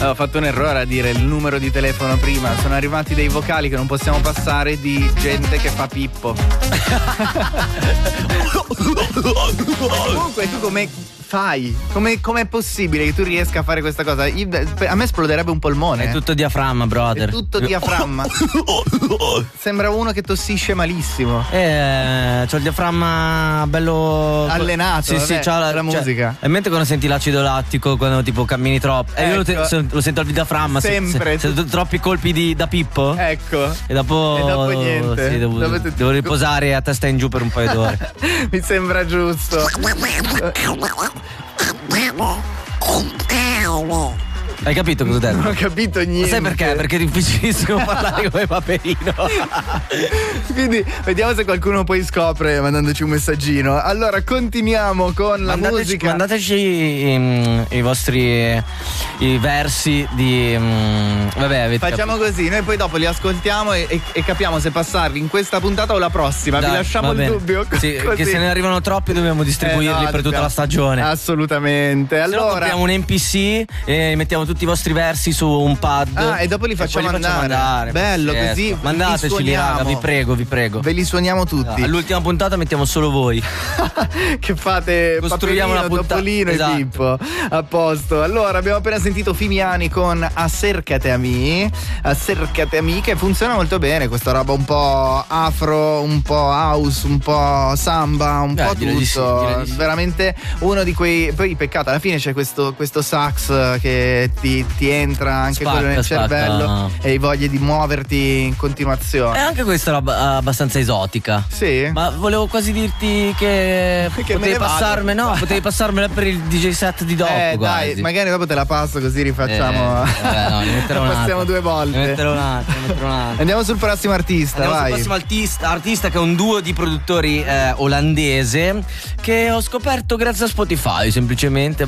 Ho fatto un errore a dire il numero di telefono prima. Sono arrivati dei vocali che non possiamo passare di gente che fa Pippo. Comunque tu come fai? Com'è possibile che tu riesca a fare questa cosa? A me esploderebbe un polmone. È tutto diaframma, brother. È tutto diaframma. Sembra uno che tossisce malissimo. C'ho il diaframma bello allenato. Sì, c'ho la musica. E mentre quando senti l'acido lattico, quando tipo cammini troppo, io lo sento al diaframma. Sempre. Se troppi colpi da Pippo. Ecco. E dopo niente. Sì, devo riposare a testa in giù per un paio d'ore. Mi sembra giusto. Hai capito cosa ho detto? Non ho capito niente. Sai perché? Perché è difficilissimo parlare come Paperino. Quindi vediamo se qualcuno poi scopre mandandoci un messaggino. Allora continuiamo con la musica. Mandateci i vostri versi di Facciamo così, noi poi dopo li ascoltiamo e capiamo se passarli in questa puntata o la prossima. Vi lasciamo il dubbio. Sì, che se ne arrivano troppi dobbiamo distribuirli per tutta la stagione. Assolutamente. Allora compriamo un NPC e mettiamo tutti i vostri versi su un pad. E dopo li facciamo andare. Bello, così. Mandateceli, raga, vi prego. Ve li suoniamo tutti. All'ultima puntata mettiamo solo voi. Che fate? Costruiamo la puntata. Topolino e Pippo. A posto. Allora, abbiamo appena sentito Fimiani con Acércate a mí, che funziona molto bene. Questa roba un po' afro, un po' house, un po' samba, un po' tutto. Di sì. Veramente uno di quei. Poi peccato, alla fine c'è questo sax che ti entra anche quello nel cervello e hai voglia di muoverti in continuazione. E anche questa roba abbastanza esotica. Sì. Ma volevo quasi dirti che potevi passarmela per il DJ set di dopo. Dai, magari dopo te la passo così rifacciamo. Passiamo due volte. Ne metterò un altro. Andiamo sul prossimo artista. Vai. Sul prossimo artista che è un duo di produttori olandese che ho scoperto grazie a Spotify, semplicemente,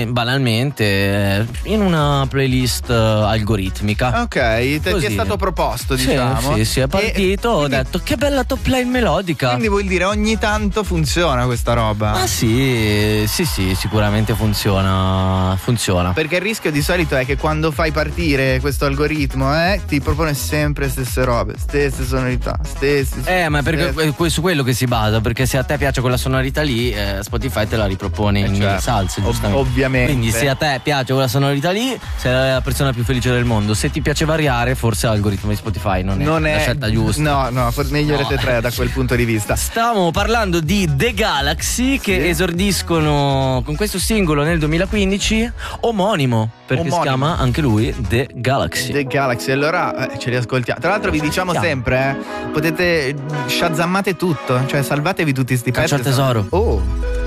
banalmente, in una playlist algoritmica. Ok, ti è stato proposto, diciamo. Sì, è partito, ho detto che bella top line melodica. Quindi vuol dire ogni tanto funziona questa roba? Ah sì, sicuramente funziona. Perché il rischio di solito è che quando fai partire questo algoritmo ti propone sempre stesse robe, stesse sonorità, ma perché è su quello che si basa, perché se a te piace quella sonorità lì, Spotify te la ripropone in salse, giustamente. Ovviamente. Quindi se a te piace quella sonorità lì, sei la persona più felice del mondo. Se ti piace variare, forse l'algoritmo di Spotify non è la scelta giusta. No, meglio Rete 3 da quel punto di vista. Stavamo parlando di The Galaxy, che esordiscono con questo singolo nel 2015 omonimo, perché si chiama anche lui The Galaxy. The Galaxy, allora ce li ascoltiamo. Tra l'altro vi diciamo sempre, potete shazammate tutto, cioè salvatevi tutti sti pezzi. Caccia al tesoro.